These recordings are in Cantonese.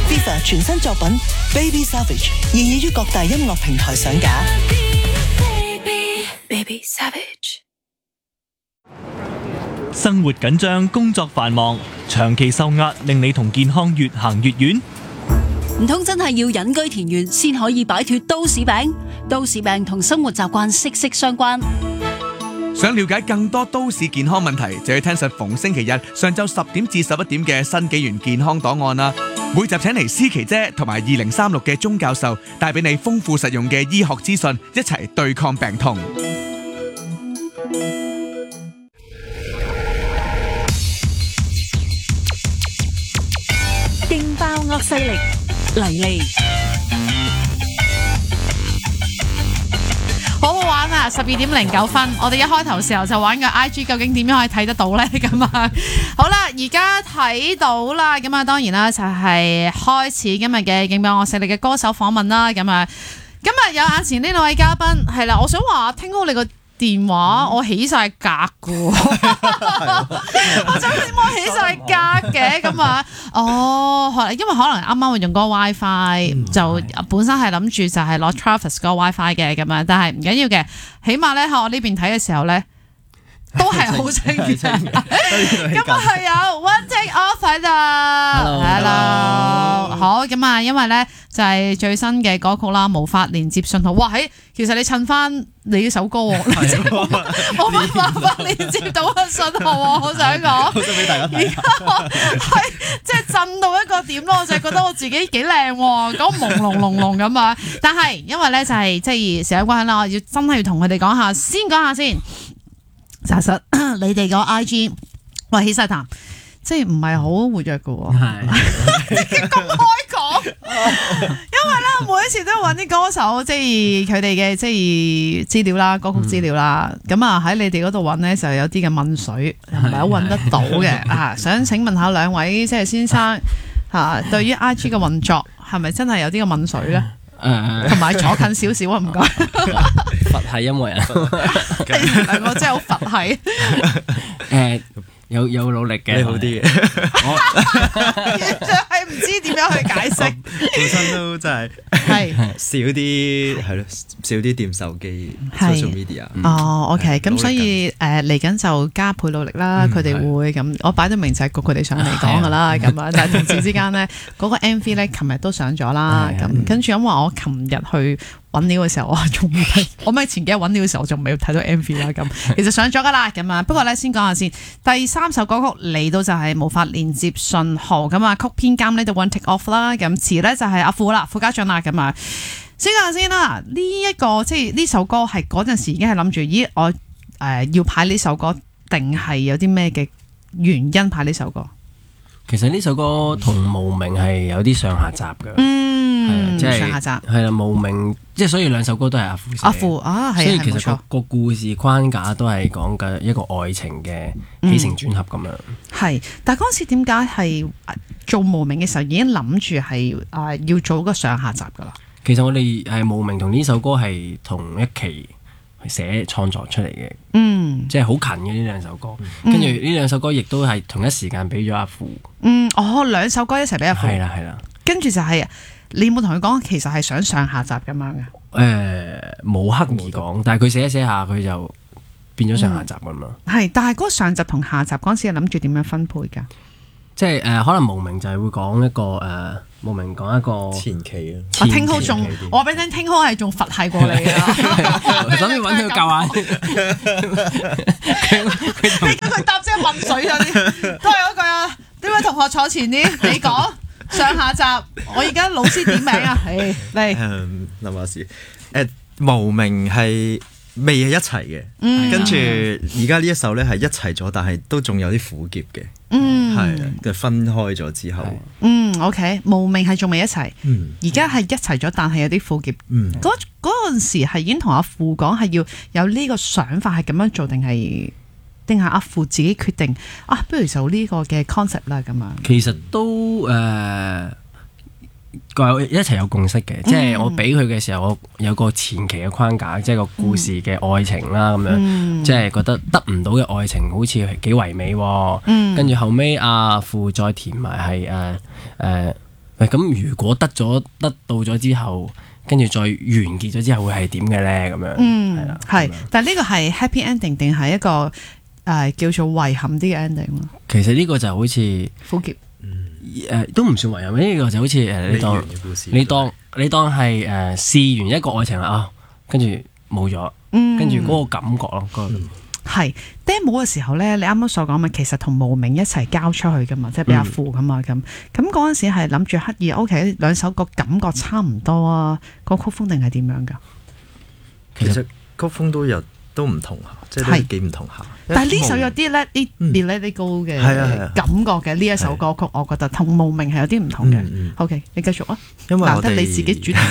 FIFA 全新作品《Baby Savage》現已於各大音樂平台上架。Baby Savage。 生活緊張，工作繁忙，長期受壓令你同健康越行越遠。 唔通真係要隱居田園先可以擺脫都市病？都市病同生活習慣息息相關。 想了解更多都市健康問題，就要聽實逢星期日上晝10點至11點嘅新紀元健康檔案啦。每集請嚟思琪姐同埋2036嘅鐘教授，帶俾你豐富實用嘅醫學資訊，一齊對抗病痛。 勁爆惡勢力嚟嚟， 好好玩啊！12點09分，我哋一開頭時候就玩個 IG， 究竟點樣可以睇得到呢？咁啊，好啦，而家睇到啦，咁啊，當然啦，就係開始今日嘅勁爆惡勢力嘅歌手訪問啦。咁啊，今日有眼前呢兩位嘉賓，係啦，我想話聽好你個電話，我起晒格噶，我想點我起晒格嘅咁啊？哦，因為可能啱啱會用嗰個 WiFi，就本身係諗住就係攞 Travis 嗰個 WiFi 嘅咁樣，但係唔緊要嘅，起碼咧喺我呢邊睇嘅時候咧，都係好清嘅。咁啊係有 One Take Off 喺度 ，Hello， 好咁啊，因為咧就係最新嘅歌曲啦，無法連接信號。哇，其實你襯翻你呢首歌喎，我冇辦法連接到個信號喎，我想講， 好想俾大家睇， 係即係震到一個點咯，我就覺得我自己幾靚喎，咁朦朧朧朧咁啊！但係因為咧就係即係時間關係啦，我要真係要同佢哋講下，先講下先。查實你哋個 IG 喂起晒痰，即係唔係好活躍嘅喎，係公開講，因為咧每一次都揾啲歌手，即係佢哋嘅即係資料啦、歌曲資料啦，咁啊喺你哋嗰度揾咧就有啲嘅問水，唔係好揾得到嘅啊！想請問下兩位即係先生嚇，對於 IG 嘅運作係咪真係有啲嘅問水咧？同埋坐近少少啊，唔該。 佛系音樂人， 兩個真係好佛系。 有努力嘅，你好啲嘅。 完全係唔知點樣去解釋。 本身都真係少啲係咯，少啲掂手機 social media。 哦，OK，咁所以嚟緊就加倍努力啦。佢哋會咁，我擺到明就係焗佢哋上嚟講噶啦。咁啊，但係同時之間咧，嗰個 MV 咧，琴日都上咗啦。咁跟住因為我琴日去揾料嘅時候，我仲未睇，我咪前幾日揾料嘅時候，我仲未睇到 MV 啦。咁其實上咗噶啦。咁啊，不過咧先講下先，第3首歌曲嚟到就係無法連接信號。咁啊，曲編監呢就 One Take Off 啦。咁詞咧就係阿傅啦，傅家俊啦。咁啊，先講下先啦。呢一個即係呢首歌係嗰陣時已經係諗住，咦我要派呢首歌，定係有啲咩嘅原因派呢首歌？ 其實呢首歌同無名係有啲上下集嘅，即係上下集係啦，無名即係所以兩首歌都係阿傅寫。阿傅啊，係所以其實個故事框架都係講緊一個愛情嘅起承轉合咁樣。 係，但係嗰陣時點解係做無名嘅時候已經諗住係要做個上下集噶啦？ 其實我哋係無名同呢首歌係同一期寫創作出嚟嘅，即係好近嘅呢兩首歌。跟住呢兩首歌亦都係同一時間俾咗阿傅。 兩首歌一齊俾阿傅。係啦。跟住就係你有冇同佢講，其實係想上下集咁樣嘅？ 冇刻意講，但係佢寫一寫下，佢就變咗上下集咁咯。 係，但係嗰個上集同下集嗰陣時係諗住點樣分配㗎？ 即係可能無名就係會講一個無名講一個前期啊。 聽好仲，我話俾你聽，聽好係仲佛系過你啊！ 諗住揾佢教下。 你叫佢搭即係問水嗰啲，都係嗰句啊！呢位同學坐前啲，你講上下集，我而家老師點名啊！嚟諗下先。無名係未係一齊嘅，跟住而家呢一首咧係一齊咗，但係都仲有啲苦澀嘅。係就分開咗之後 ，OK， 無名係仲未一齊，而家係一齊咗，但係有啲苦澀。嗰陣時係已經同阿傅講係要有呢個想法係咁樣做，定係阿傅自己決定啊？不如就呢個嘅 concept 啦咁樣。 其實都一齊有共識嘅，即係我俾佢嘅時候，我有個前期嘅框架，即係個故事嘅愛情啦，咁樣，即係覺得得唔到嘅愛情好似幾唯美，跟住後尾阿傅再填埋係咁如果得到咗之後，跟住再完結咗之後會係點嘅咧？咁樣係啦， 係。但係呢個係 happy ending 定係一個叫做遺憾啲嘅 ending 咯？ 其實呢個就好似苦澀， 都唔算遺憾，呢個就好似你當係試完一個愛情啦跟住冇咗，跟住嗰個感覺咯， 係 demo 嘅時候咧，你啱啱所講咪其實同無名一齊交出去噶嘛，即係俾阿父噶嘛咁嗰陣時係諗住刻意 OK 兩首個感覺差唔多啊，個曲風定係點樣噶？ 其實曲風都唔同下，即係都幾唔同下。 但係呢首有啲咧啲 Let It Go 嘅感覺嘅呢一首歌曲，我覺得同無名係有啲唔同嘅。OK， 你繼續啊，難得你自己主動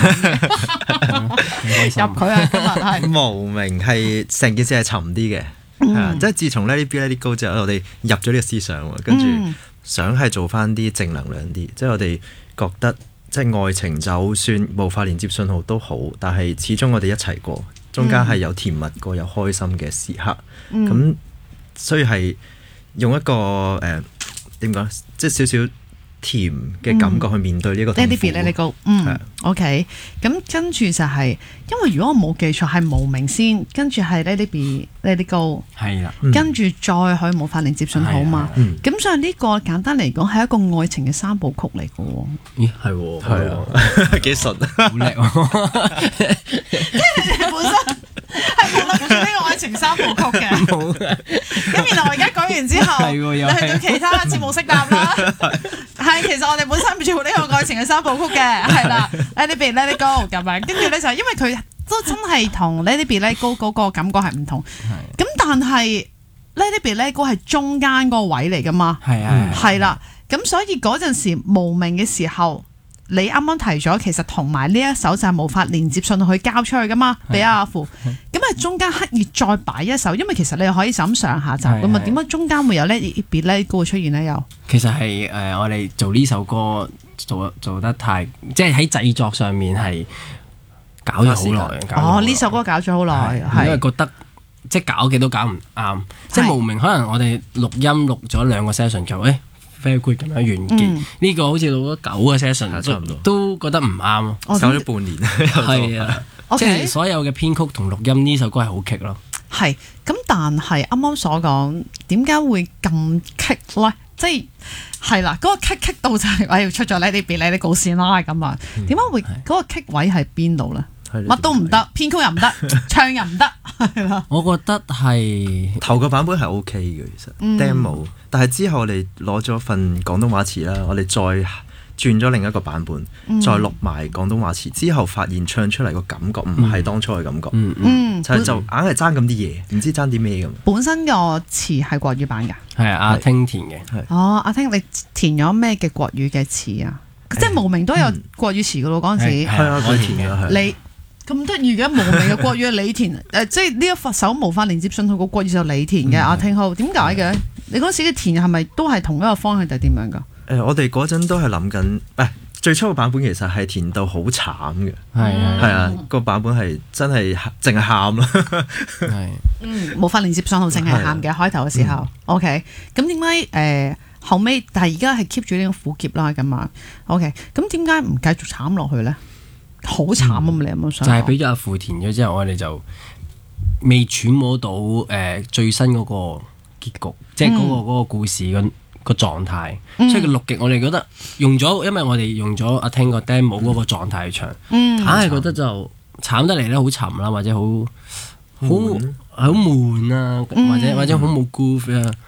入佢啊，今日係無名係成件事係沉啲嘅。即係自從 Let It Be Let It Go 之後，我哋入咗呢個思想，跟住想係做翻啲正能量啲，即係我哋覺得即係愛情就算無法連接信號都好，但係始終我哋一齊過，中間係有甜蜜過，有開心嘅時刻，咁所以係用一個點講，即係少少甜嘅感覺去面對呢個痛苦。 Let It Go， OK， 咁跟住就係，因為如果我冇記錯係無名先，跟住係 Let It Go， 係啦，跟住再去無法連接信號嘛，咁所以呢個簡單嚟講係一個愛情嘅三部曲嚟嘅喎。 咦，係喎， 係啊，幾順， 好叻喎！ 即係你哋本身係冇諗住呢個愛情三部曲嘅，咁原來我而家講完之後，你去到其他節目識答啦。係，其實我哋本身做呢個愛情嘅三部曲嘅，係啦，Let It Be Let It Go 咁樣，跟住咧就因為佢都真係同 Let It Be Let It Go 嗰個感覺係唔同，咁但係 Let It Be Let It Go 係中間個位嚟噶嘛，係啦，咁所以嗰陣時無名嘅時候，你啱啱提咗，其實同埋呢一首就係無法連接信號去交出去噶嘛，俾阿父，咁係中間刻意再擺一首，因為其實你可以咁上下集咁啊，點解中間會有 Let It Be Let It Go 出現呢？又其實係我哋做呢首歌做得太，即係喺製作上面係搞咗好耐。 呢首歌搞咗好耐， 因為覺得即係搞嘅都搞唔啱，即係無名可能我哋錄音錄咗2個 session 就very good 咁樣完結，呢個好似錄咗9個 session 都覺得唔啱咯， 走咗半年係啊，即係所有嘅編曲同錄音呢首歌係好棘咯。 係咁，但係啱啱所講點解會咁棘咧？即係啦，嗰個棘到就係我要出咗呢啲別呢啲稿線啦咁啊，點解會嗰個棘位喺邊度咧？乜都唔得，編曲又唔得，唱又唔得，係啦。 我覺得係頭個版本係 OK 嘅，其實 demo，但係之後我哋攞咗份廣東話詞啦，我哋再轉咗另一個版本，再錄埋廣東話詞之後，發現唱出嚟個感覺唔係當初嘅感覺，就硬係爭咁啲嘢，唔知爭啲咩咁。 本身個詞係國語版㗎， 係阿聽填嘅。 哦，阿聽你填咗咩嘅國語嘅詞啊？即係無名都有國語詞㗎咯，嗰陣時係啊，佢填嘅係。 你咁得意嘅無名嘅國語係你填，即係呢一首無法連接信號個國語就你填嘅。阿聽好點解嘅？你嗰時嘅填係咪都係同一個方向定係點樣㗎？ 我哋嗰陣都係諗緊，最初個版本其實係填到好慘嘅，係啊，個版本係真係淨係喊啦， 無法連接信號淨係喊嘅開頭嘅時候。OK， 咁點解後尾但係而家係 keep 住呢個苦澀啦咁啊 ？OK， 咁點解唔繼續慘落去咧？好慘啊！你有冇想？ 就係俾咗阿父填咗之後，我哋就未揣摩到最新嗰個結局，即係嗰個故事個狀態。所以個錄極我哋覺得用咗，因為我哋用咗阿聽個 demo 嗰個狀態去唱，硬係覺得就慘得嚟咧，好沉啦，或者好悶啊，或者好冇 groove 啊。